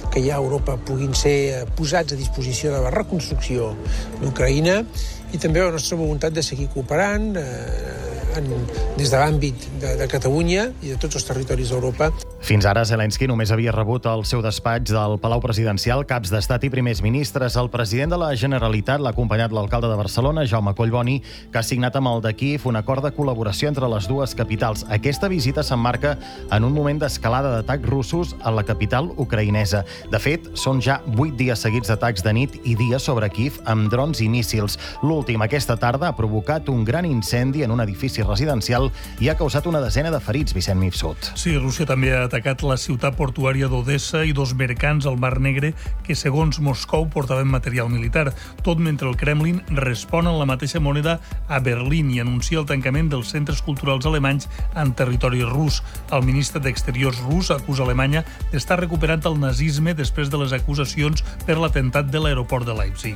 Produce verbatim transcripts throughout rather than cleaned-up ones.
que hi ha a Europa puguin ser posats a disposició de la reconstrucció d'Ucraïna i també la nostra voluntat de seguir cooperant eh, en, des de l'àmbit de, de Catalunya i de tots els territoris d'Europa. Fins ara, Zelensky només havia rebut al seu despatx del Palau Presidencial caps d'estat i primers ministres. El president de la Generalitat l'ha acompanyat l'alcalde de Barcelona, Jaume Collboni, que ha signat amb el de Kíev un acord de col·laboració entre les dues capitals. Aquesta visita s'emmarca en un moment d'escalada d'atacs russos a la capital ucraïnesa. De fet, són ja vuit dies seguits d'atacs de nit i dies sobre Kíev amb drons i míssils. L'últim, aquesta tarda, ha provocat un gran incendi en un edifici residencial i ha causat una desena de ferits, Vicent Mifsud. Sí, Rússia també ha atacat la ciutat portuària d'Odessa i dos mercants al Mar Negre que, segons Moscou, portaven material militar. Tot mentre el Kremlin respon en la mateixa moneda a Berlín i anuncia el tancament dels centres culturals alemanys en territori rus. El ministre d'Exteriors rus acusa Alemanya d'estar recuperant el nazisme després de les acusacions per l'atemptat de l'aeroport de Leipzig.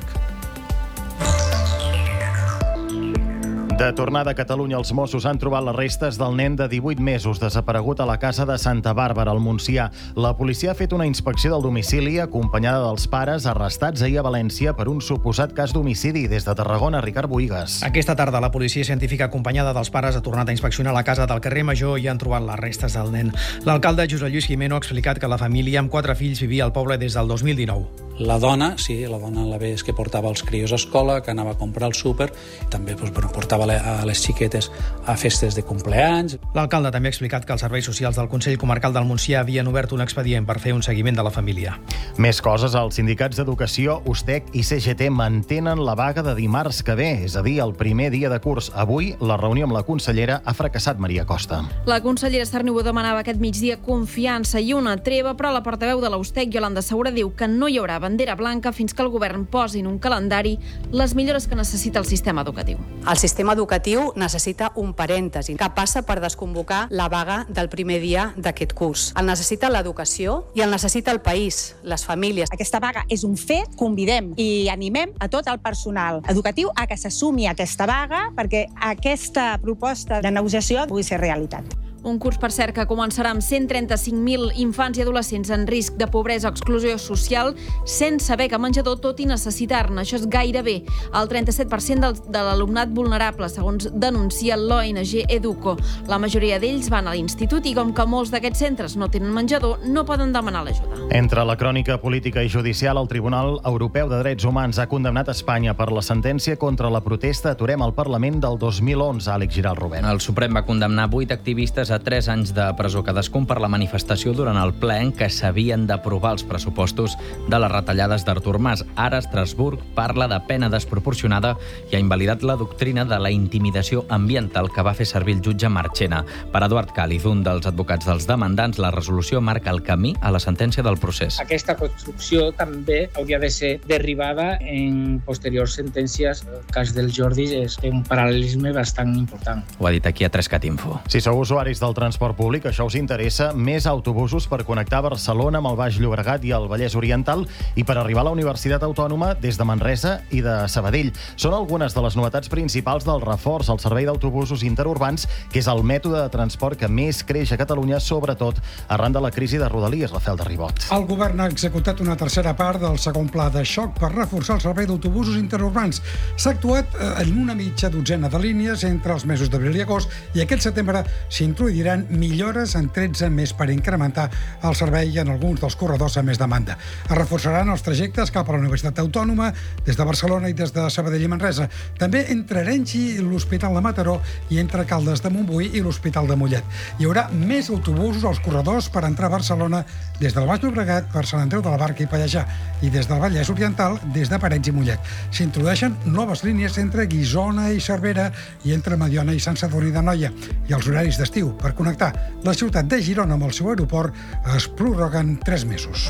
De tornada a Catalunya, els Mossos han trobat les restes del nen de divuit mesos desaparegut a la casa de Santa Bàrbara, al Montsià. La policia ha fet una inspecció del domicili acompanyada dels pares arrestats ahir a València per un suposat cas d'homicidi. Des de Tarragona, Ricard Bohigas. Aquesta tarda, la policia científica acompanyada dels pares ha tornat a inspeccionar la casa del carrer Major i han trobat les restes del nen. L'alcalde Josep Lluís Gimeno ha explicat que la família amb quatre fills vivia al poble des del dos mil dinou. La dona, sí, la dona la ves que portava els crios a escola, que anava a comprar el súper, també doncs, bueno, portava a les xiquetes a festes de compleanys. L'alcalde també ha explicat que els serveis socials del Consell Comarcal del Montsià havien obert un expedient per fer un seguiment de la família. Més coses, els sindicats d'Educació, USTEC i C G T mantenen la vaga de dimarts que ve, és a dir, el primer dia de curs. Avui, la reunió amb la consellera ha fracassat, Maria Costa. La consellera Estarnibó demanava aquest migdia confiança i una treva, però la portaveu de la USTEC, Iolanda Segura, diu que no hi haurà bandera blanca fins que el govern posi en un calendari les millores que necessita el sistema educatiu. El sistema educatiu necessita un parèntesi que passa per desconvocar la vaga del primer dia d'aquest curs. El necessita l'educació i el necessita el país, les famílies. Aquesta vaga és un fet, convidem i animem a tot el personal educatiu a que s'assumi aquesta vaga perquè aquesta proposta de negociació pugui ser realitat. Un curs, per cert, que començarà amb cent trenta-cinc mil infants i adolescents en risc de pobresa o exclusió social sense beca menjador, tot i necessitar-ne. Això és gairebé el trenta-set per cent del, de l'alumnat vulnerable, segons denuncia l'O N G Educo. La majoria d'ells van a l'institut i, com que molts d'aquests centres no tenen menjador, no poden demanar l'ajuda. Entre la crònica política i judicial, el Tribunal Europeu de Drets Humans ha condemnat Espanya per la sentència contra la protesta Aturem el Parlament del dos mil onze. Àlex Giral, Rubén. El Suprem va condemnar vuit activistes a tres anys de presó cadascun per la manifestació durant el ple en què s'havien d'aprovar els pressupostos de les retallades d'Artur Mas. Ara Estrasburg parla de pena desproporcionada i ha invalidat la doctrina de la intimidació ambiental que va fer servir el jutge Marchena. Per Eduard Càliz, un dels advocats dels demandants, la resolució marca el camí a la sentència del procés. Aquesta construcció també hauria de ser derivada en posteriors sentències. El cas del Jordi és un paral·lelisme bastant important. Ho ha dit aquí a tres cat info. Si sou usuaris del transport públic, això us interessa, més autobusos per connectar Barcelona amb el Baix Llobregat i el Vallès Oriental i per arribar a la Universitat Autònoma des de Manresa i de Sabadell. Són algunes de les novetats principals del reforç al servei d'autobusos interurbans, que és el mètode de transport que més creix a Catalunya, sobretot arran de la crisi de Rodalies. Rafael de Ribot. El govern ha executat una tercera part del segon pla de xoc per reforçar el servei d'autobusos interurbans. S'ha actuat en una mitja dotzena de línies entre els mesos d'abril i agost i aquest setembre s'introduiran millores en tretze més per incrementar el servei en alguns dels corredors amb més demanda. Es reforçaran els trajectes cap a la Universitat Autònoma des de Barcelona i des de Sabadell i Manresa. També entre Arenys i l'Hospital de Mataró i entre Caldes de Montbui i l'Hospital de Mollet. Hi haurà més autobusos als corredors per entrar a Barcelona des del Baix Llobregat per Sant Andreu de la Barca i Pallejà i des del Vallès Oriental des de Parets i Mollet. S'introdueixen noves línies entre Guissona i Cervera i entre Mediona i Sant Sadurní d'Anoia i els horaris d'estiu per connectar la ciutat de Girona amb el seu aeroport es prorroguen tres mesos.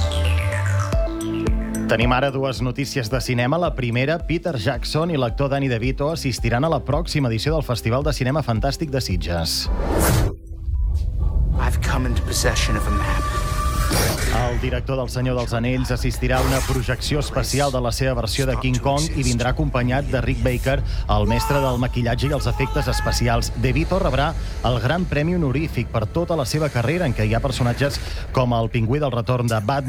Tenim ara dues notícies de cinema. La primera, Peter Jackson i l'actor Danny DeVito assistiran a la pròxima edició del Festival de Cinema Fantàstic de Sitges. I've come into possession of a map. El director del Senyor dels Anells assistirà a una projecció especial de la seva versió de King Kong i vindrà acompanyat de Rick Baker, el mestre del maquillatge i els efectes especials. DeVito rebrà el Gran Premi Honorífic per tota la seva carrera, en què hi ha personatges com el Pingüí del retorn de Batman,